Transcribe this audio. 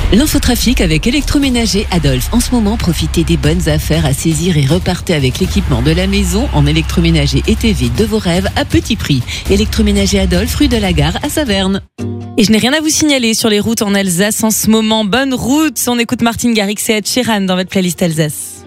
L'infotrafic avec Électroménager Adolphe. En ce moment, profitez des bonnes affaires à saisir et repartez avec l'équipement de la maison en électroménager et TV de vos rêves à petit prix. Électroménager Adolphe, rue de la Gare à Saverne. Et je n'ai rien à vous signaler sur les routes en Alsace en ce moment. Bonne route. On écoute Martin Garrix et Ed Sheeran dans votre playlist Alsace.